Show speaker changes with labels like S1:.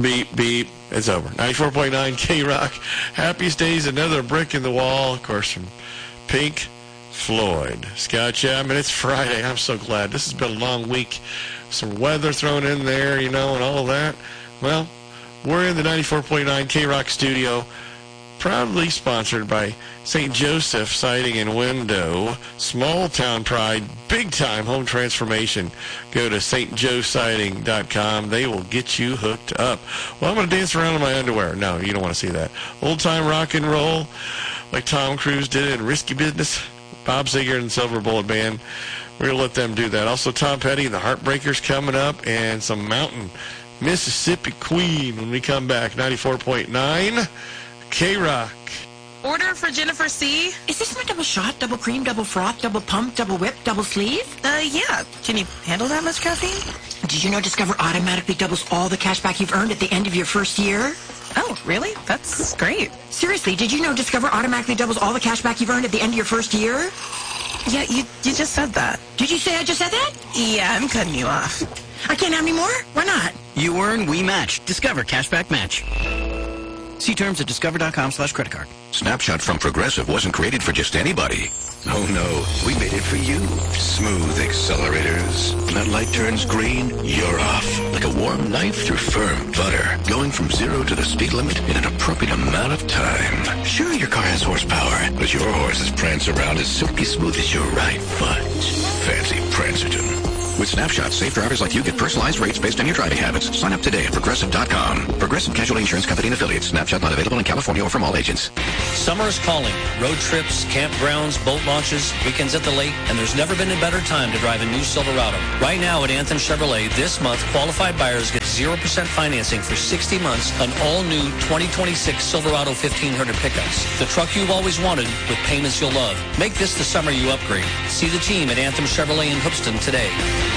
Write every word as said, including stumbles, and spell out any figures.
S1: Beep, beep. It's over. ninety-four point nine K-Rock. Happiest days, another brick in the wall. Of course, from Pink Floyd. Scott Chapman, it's Friday. I'm so glad. This has been a long week. Some weather thrown in there, you know, and all that. Well, we're in the ninety-four point nine K-Rock studio, proudly sponsored by Saint Joseph Siding and Window, small town pride, big time home transformation. Go to S T joe siding dot com. They will get you hooked up. Well, I'm going to dance around in my underwear. No, you don't want to see that. Old time rock and roll, like Tom Cruise did in Risky Business. Bob Seger and the Silver Bullet Band. We're going to let them do that. Also, Tom Petty and the Heartbreakers coming up, and some Mountain Mississippi Queen when we come back. ninety-four point nine K-Rock.
S2: Order for Jennifer C.
S3: Is this my double shot, double cream, double froth, double pump, double whip, double sleeve?
S2: Uh, yeah. Can you handle that much caffeine?
S3: Did you know Discover automatically doubles all the cash back you've earned at the end of your first year?
S2: Oh, really? That's great.
S3: Seriously, did you know Discover automatically doubles all the cash back you've earned at the end of your first year?
S2: Yeah, you you just said that.
S3: Did you say I just said that?
S2: Yeah, I'm cutting you off.
S3: I can't have any more? Why not?
S4: You earn, we match. Discover Cashback Match. See terms at discover.com slash credit card.
S5: Snapshot from Progressive wasn't created for just anybody. Oh no, we made it for you. Smooth accelerators. When that light turns green, you're off. Like a warm knife through firm butter. Going from zero to the speed limit in an appropriate amount of time. Sure, your car has horsepower, but your horses prance around as silky smooth as your right foot. Fancy Prancerton. With Snapshot, safe drivers like you get personalized rates based on your driving habits. Sign up today at Progressive dot com. Progressive Casualty Insurance Company and Affiliates. Snapshot not available in California or from all agents.
S6: Summer is calling. Road trips, campgrounds, boat launches, weekends at the lake, and there's never been a better time to drive a new Silverado. Right now at Anthem Chevrolet, this month, qualified buyers get zero percent financing for sixty months on all new twenty twenty-six Silverado fifteen hundred pickups. The truck you've always wanted with payments you'll love. Make this the summer you upgrade. See the team at Anthem Chevrolet in Hoopston today.